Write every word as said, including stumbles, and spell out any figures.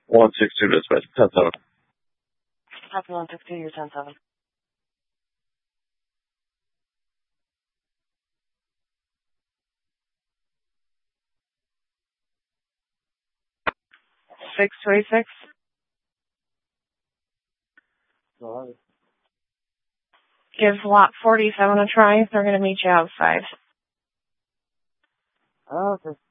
one six two dispatch, ten seven. Copy one six two, you're ten seven. six twenty-six. Sorry. Give lot forty-seven a try. They're going to meet you outside. Oh, okay.